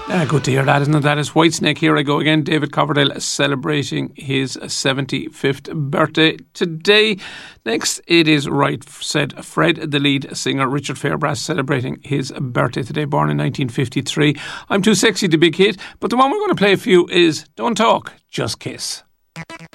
Good to hear that, isn't it? That is Whitesnake. Here I go again. David Coverdale celebrating his 75th birthday today. Next, it is Right Said Fred, the lead singer. Richard Fairbrass celebrating his birthday today, born in 1953. I'm Too Sexy, the big hit, but the one we're going to play for you is Don't Talk, Just Kiss.